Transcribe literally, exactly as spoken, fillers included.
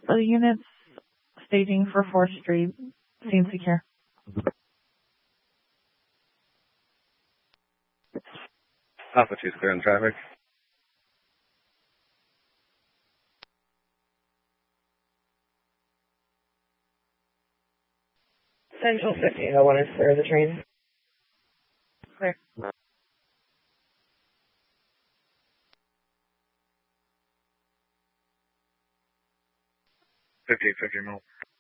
The units staging for fourth Street seem secure. Alpha two clear in traffic. Central fifteen oh one is clear of the train. Clear. fifty-eight fifty mil.